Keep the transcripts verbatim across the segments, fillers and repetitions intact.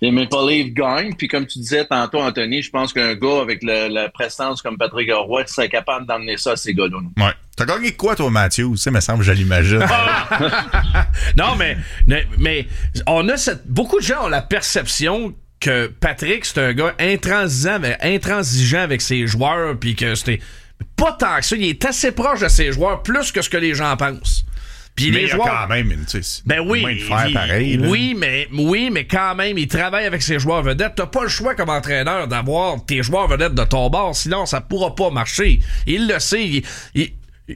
les Maple Leafs gagnent. Puis comme tu disais tantôt, Anthony, je pense qu'un gars avec le, la prestance comme Patrick Roy serait capable d'emmener ça à ces gars-là. Ouais. T'as gagné quoi, toi, Mathieu? Tu sais, me semble, je l'imagine. Non, mais, mais on a cette, beaucoup de gens ont la perception que Patrick, c'est un gars intransigeant, intransigeant avec ses joueurs, puis que c'était pas tant que ça. Il est assez proche de ses joueurs, plus que ce que les gens pensent. Puis mais les il y a joueurs, quand même une, tu sais, ben oui, de faire il, pareil. Là. Oui, mais oui, mais quand même, il travaille avec ses joueurs vedettes. T'as pas le choix comme entraîneur d'avoir tes joueurs vedettes de ton bord, sinon ça pourra pas marcher. Il le sait. Il, il,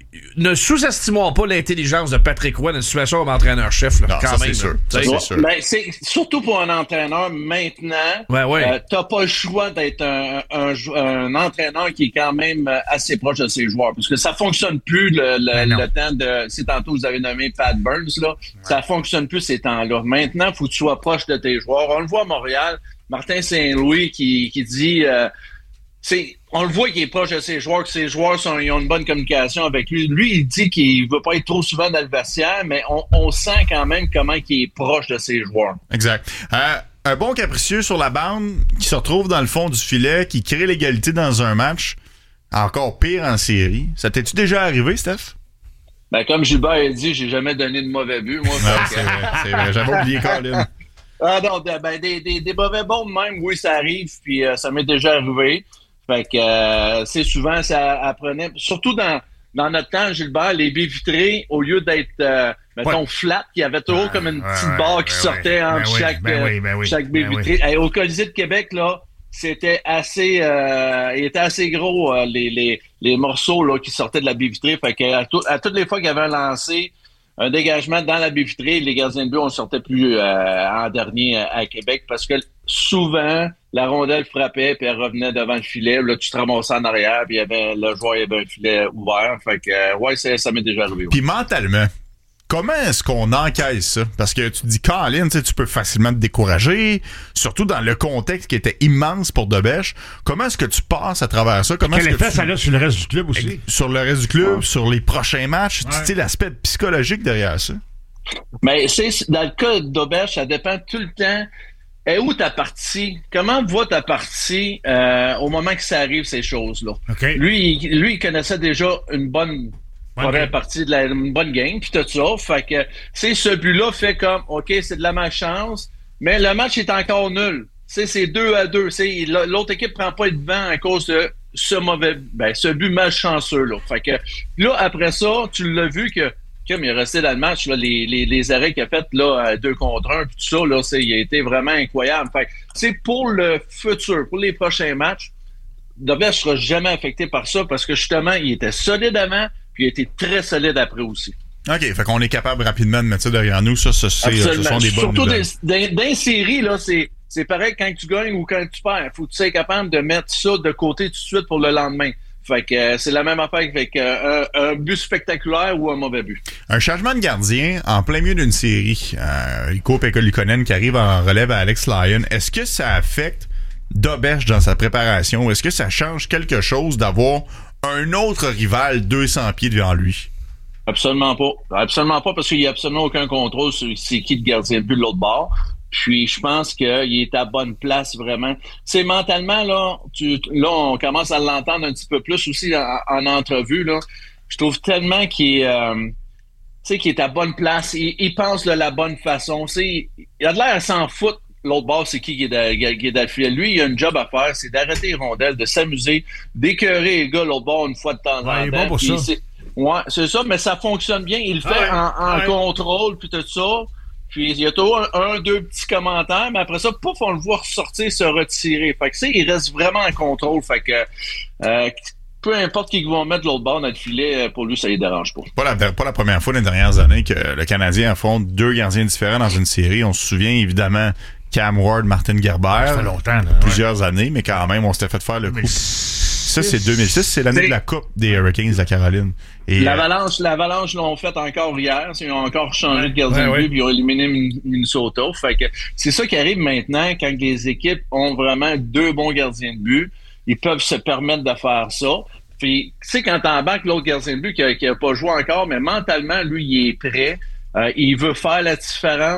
ne sous-estimons pas l'intelligence de Patrick Roy dans une situation comme entraîneur-chef. Là, non, quand ça, même, c'est sûr. Ça, Ouais, c'est sûr. ben, c'est surtout pour un entraîneur maintenant. Ouais, ouais. Euh, t'as pas le choix d'être un, un, un entraîneur qui est quand même assez proche de ses joueurs, parce que ça fonctionne plus le, le, le temps de. Si tantôt vous avez nommé Pat Burns là, ouais. Ça fonctionne plus ces temps-là. Maintenant, faut que tu sois proche de tes joueurs. On le voit à Montréal, Martin Saint-Louis qui qui dit. Euh, C'est, on le voit qu'il est proche de ses joueurs, que ses joueurs sont, ils ont une bonne communication avec lui. Lui, il dit qu'il veut pas être trop souvent dans le vestiaire, mais on, on sent quand même comment il est proche de ses joueurs. Exact. Euh, un bon capricieux sur la bande qui se retrouve dans le fond du filet, qui crée l'égalité dans un match, encore pire en série. Ça t'es-tu déjà arrivé, Steph? Ben, comme Gilbert a dit, j'ai jamais donné de mauvais but, moi. Non, c'est vrai, c'est vrai. J'avais oublié Colin. Ah non, ben, des, des, des mauvais bons de même, oui, ça arrive, puis euh, ça m'est déjà arrivé. Fait que euh, c'est souvent ça apprenait, surtout dans dans notre temps, Gilbert, les baies vitrées, au lieu d'être euh, mettons ouais. flat, il y avait toujours ah, comme une petite ouais, barre ouais, qui ben sortait oui, entre ben chaque ben oui, ben oui, chaque baie ben vitrée. oui. Hey, au Colisée de Québec là, c'était assez euh, il était assez gros euh, les les les morceaux là qui sortaient de la baie vitrée. Fait que à, tout, à toutes les fois qu'il y avait un lancé, un dégagement dans la baie vitrée, les gardiens de but on sortait plus euh, en dernier à Québec parce que souvent la rondelle frappait puis elle revenait devant le filet. Là, tu te ramassais en arrière puis il y avait, le joueur il y avait un filet ouvert. Fait que, euh, ouais, ça, ça m'est déjà arrivé. Ouais. Puis mentalement, comment est-ce qu'on encaisse ça? Parce que tu dis, Colin, tu peux facilement te décourager, surtout dans le contexte qui était immense pour Debèche. Comment est-ce que tu passes à travers ça? Comment Quel est-ce effet que tu... ça a sur le reste du club aussi? Sur le reste du club, ouais. sur les prochains matchs, ouais. Tu sais, l'aspect psychologique derrière ça. Mais c'est dans le cas de Debèche, ça dépend tout le temps. Et où ta partie? Comment va ta partie euh, au moment que ça arrive, ces choses-là? Okay. Lui, il, lui, il connaissait déjà une bonne première okay. partie de la une bonne game, puis tout ça. Fait que, c'est ce but-là fait comme, OK, c'est de la malchance, mais le match est encore nul. C'est, c'est deux à deux. C'est, l'autre équipe prend pas le devant à cause de ce mauvais, ben, ce but malchanceux-là. Fait que, là, après ça, tu l'as vu que Kim, il est resté dans le match, là, les, les, les arrêts qu'il a fait là, deux contre un, puis tout ça, là, c'est, il a été vraiment incroyable. Fait c'est pour le futur, pour les prochains matchs, Debèche ne sera jamais affecté par ça parce que justement, il était solide avant, puis il a été très solide après aussi. OK, fait qu'on est capable rapidement de mettre ça derrière nous. Ça, ça c'est, ce sont des bonnes Surtout nouvelles. Surtout dans les séries, là, c'est, c'est pareil quand tu gagnes ou quand tu perds. Il faut que tu sois capable de mettre ça de côté tout de suite pour le lendemain. Fait que euh, c'est la même affaire avec euh, un, un but spectaculaire ou un mauvais but. Un changement de gardien en plein milieu d'une série. Euh, Ilko-Pekka Luukkonen qui arrive en relève à Alex Lyon. Est-ce que ça affecte Debèche dans sa préparation? Est-ce que ça change quelque chose d'avoir un autre rival deux cents pieds devant lui? Absolument pas. Absolument pas parce qu'il n'y a absolument aucun contrôle sur c'est qui le gardien de but de l'autre bord. Puis je pense qu'il est à bonne place vraiment. C'est mentalement là, tu, là on commence à l'entendre un petit peu plus aussi en, en entrevue là. Je trouve tellement qu'il est, euh, tu sais, qu'il est à bonne place. Il, il pense de la bonne façon. C'est, il a de l'air à s'en foutre. L'autre bord, c'est qui qui est dans le filet. Lui, il a une job à faire, c'est d'arrêter les rondelles, de s'amuser, d'écœurer les gars l'autre bord une fois de temps en temps. Ouais, il est bon pour ça. C'est, ouais, c'est ça, mais ça fonctionne bien. Il le fait ouais, en, en ouais. contrôle puis tout ça. Puis, il y a toujours un, un, deux petits commentaires, mais après ça, pouf, on le voit ressortir, se retirer. Fait que, tu sais, il reste vraiment en contrôle. Fait que, euh, peu importe qui va mettre l'autre bord dans le filet, pour lui, ça ne les dérange pas. Pas la, pas la première fois dans les dernières années que le Canadien affronte deux gardiens différents dans une série. On se souvient, évidemment, Cam Ward, Martin Gerber. Ça fait longtemps, là. Plusieurs ouais. années, mais quand même, on s'était fait faire le coup. Ça, c'est deux mille six, c'est l'année c'est... de la Coupe des Hurricanes de la Caroline. Et l'Avalanche, l'Avalanche l'ont fait encore hier. Ils ont encore changé de gardien de but, puis ils ont éliminé Minnesota. Fait que c'est ça qui arrive maintenant quand les équipes ont vraiment deux bons gardiens de but. Ils peuvent se permettre de faire ça. Puis, tu sais, quand t'embarques l'autre gardien de but qui a, qui a pas joué encore, mais mentalement, lui, il est prêt. Euh, il veut faire la différence.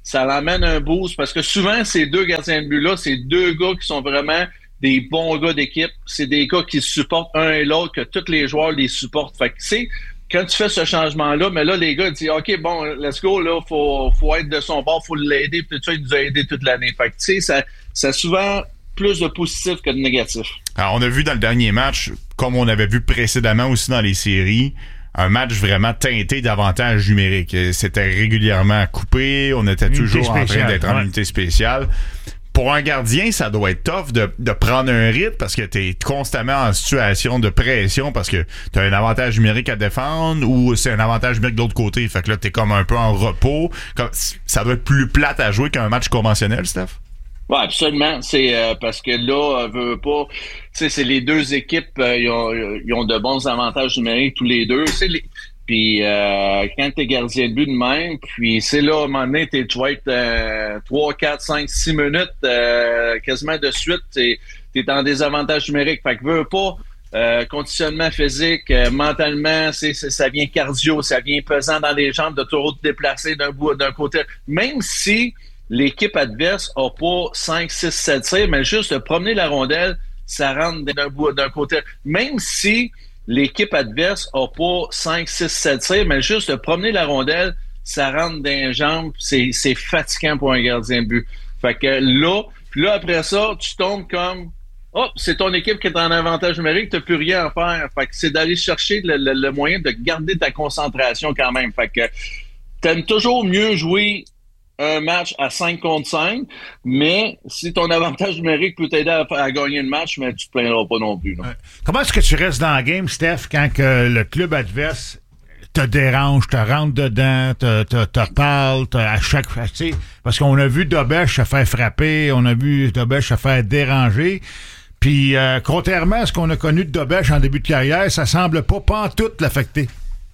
ça l'emmène un boost parce que souvent, ces deux gardiens de but-là, c'est deux gars qui sont vraiment des bons gars d'équipe. C'est des gars qui se supportent un et l'autre, que tous les joueurs les supportent. Fait que, tu sais, quand tu fais ce changement-là, mais là, les gars disent, OK, bon, let's go, là, faut, faut être de son bord, faut l'aider, puis tout ça, il nous a aidé toute l'année. Fait que, tu sais, ça, ça a souvent plus de positif que de négatif. Alors, on a vu dans le dernier match, comme on avait vu précédemment aussi dans les séries, un match vraiment teinté d'avantages numériques. C'était régulièrement coupé, on était unité toujours en train d'être ouais. en unité spéciale. Pour un gardien, ça doit être tough de, de prendre un rythme parce que t'es constamment en situation de pression parce que t'as un avantage numérique à défendre ou c'est un avantage numérique de l'autre côté. Fait que là, t'es comme un peu en repos. Comme, ça doit être plus plate à jouer qu'un match conventionnel, Steph? Oui, absolument. C'est euh, parce que là, veut pas. Tu sais, c'est les deux équipes, euh, ils, ont, ils ont de bons avantages numériques tous les deux. C'est les. Puis euh, quand t'es gardien de but de même, puis c'est là, à un moment donné, t'es, tu vas être euh, trois, quatre, cinq, six minutes euh, quasiment de suite, t'es, t'es dans des avantages numériques. Fait que veux pas euh, conditionnement physique, euh, mentalement, c'est, c'est, ça vient cardio, ça vient pesant dans les jambes de toujours te déplacer d'un bout d'un côté. Même si l'équipe adverse a pas cinq, six, sept tirs, mais juste de promener la rondelle, ça rentre d'un bout d'un côté. Même si l'équipe adverse a pas cinq, six, sept tirs, mais juste de promener la rondelle, ça rentre dans les jambes, c'est, c'est fatigant pour un gardien de but. Fait que là, puis là, après ça, tu tombes comme, oh, c'est ton équipe qui est en avantage numérique, t'as plus rien à faire. Fait que c'est d'aller chercher le, le, le moyen de garder ta concentration quand même. Fait que t'aimes toujours mieux jouer un match à cinq contre cinq, mais si ton avantage numérique peut t'aider à, à gagner le match, mais tu te plaindras pas non plus. Non? Euh, comment est-ce que tu restes dans la game, Steph, quand que le club adverse te dérange, te rentre dedans, te, te, te parle, te, à chaque fois, tu sais, parce qu'on a vu Dobesch se faire frapper, on a vu Dobesch se faire déranger, puis euh, contrairement à ce qu'on a connu de Dobesch en début de carrière, ça semble pas pantoute l'affecter.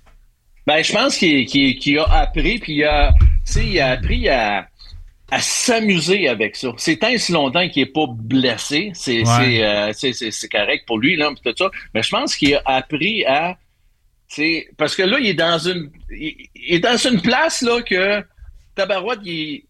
Ben, je pense qu'il, qu'il, qu'il a appris, puis il a, tu sais, il a appris à, à s'amuser avec ça. C'est tant si longtemps qu'il n'est pas blessé, c'est, ouais. c'est, euh, c'est, c'est, c'est correct pour lui, là, pis tout ça. Mais je pense qu'il a appris à, tu sais, parce que là, il est dans une, il, il est dans une place, là, que Tabarouette, il,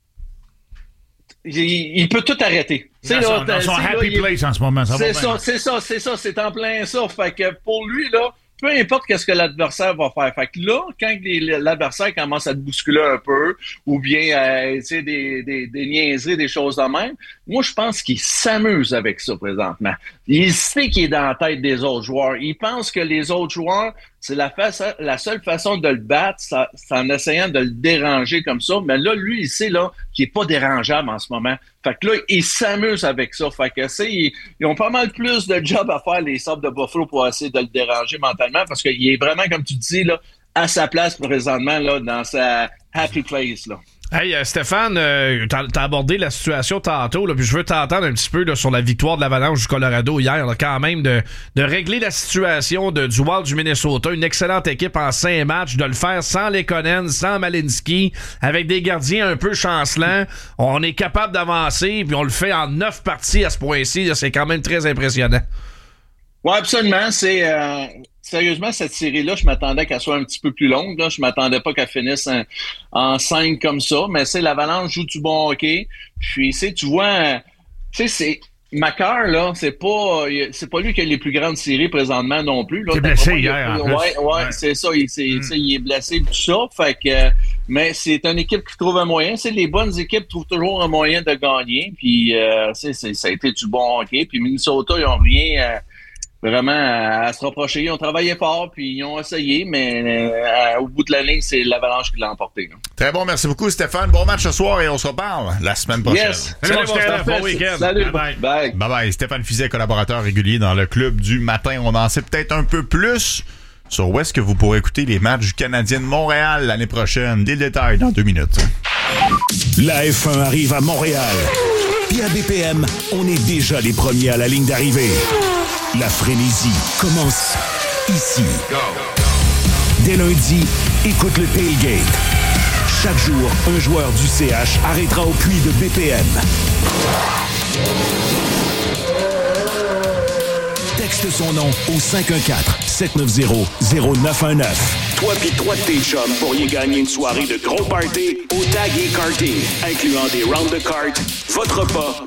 il, il peut tout arrêter. C'est dans son, dans son happy là, place il, en ce moment. Ça c'est va ça, bien. c'est ça, c'est ça, c'est en plein ça. Fait que pour lui, là, peu importe qu'est-ce que l'adversaire va faire. Fait que là, quand les, l'adversaire commence à te bousculer un peu, ou bien euh, tu sais, des, des, des niaiseries, des choses de même, moi, je pense qu'il s'amuse avec ça présentement. Il sait qu'il est dans la tête des autres joueurs. Il pense que les autres joueurs, c'est la, fa- la seule façon de le battre, ça, c'est en essayant de le déranger comme ça. Mais là, lui, il sait là, qu'il est pas dérangeable en ce moment. Fait que là, il s'amuse avec ça. Fait que, c'est, ils, ils ont pas mal plus de job à faire, les Sabres de Buffalo, pour essayer de le déranger mentalement, parce qu'il est vraiment, comme tu dis, là, à sa place présentement, là, dans sa happy place, là. Hey, euh, Stéphane, euh, t'as, t'as abordé la situation tantôt, là, puis je veux t'entendre un petit peu là, sur la victoire de l'Avalanche du Colorado hier, là, quand même, de, de régler la situation de, du Wild du Minnesota, une excellente équipe en cinq matchs, de le faire sans Lekonen, sans Malinski, avec des gardiens un peu chancelants. On est capable d'avancer, puis on le fait en neuf parties à ce point-ci, là, c'est quand même très impressionnant. Oui, absolument. C'est euh, sérieusement, cette série-là, je m'attendais qu'elle soit un petit peu plus longue. Là. Je m'attendais pas qu'elle finisse en, en cinq comme ça. Mais c'est l'Avalanche joue du bon hockey. Puis c'est, tu vois, tu sais, c'est Makar, là, c'est pas c'est pas lui qui a les plus grandes séries présentement non plus. Là. Il est blessé hier. Ouais, ouais, ouais, c'est ça. Il, c'est, mm. il est blessé tout ça. Fait que, mais c'est une équipe qui trouve un moyen. C'est les bonnes équipes trouvent toujours un moyen de gagner. Puis euh, c'est, c'est, ça a été du bon hockey. Puis Minnesota, ils ont rien. Euh, vraiment à, à se reprocher. Ils ont travaillé fort, puis ils ont essayé, mais euh, au bout de la ligne, c'est l'Avalanche qui l'a emporté. Là. Très bon, merci beaucoup Stéphane. Bon match ce soir et on se reparle la semaine prochaine. Yes. Salut, bon, Stéphane, bon week-end. Salut. Bye bye. Bye. Bye bye. Stéphane Fiset, collaborateur régulier dans le club du matin. On en sait peut-être un peu plus sur où est-ce que vous pourrez écouter les matchs du Canadien de Montréal l'année prochaine. Des détails dans deux minutes. La F un arrive à Montréal. Puis à B P M, on est déjà les premiers à la ligne d'arrivée. La frénésie commence ici. Go. Dès lundi, écoute le tailgate. Chaque jour, un joueur du C H arrêtera au puits de B P M. Texte son nom au cinq un quatre, sept neuf zéro, zéro neuf un neuf. Toi pis trois de tes chums pourriez gagner une soirée de gros party au Tag et Karting, incluant des rounds de cartes, votre repas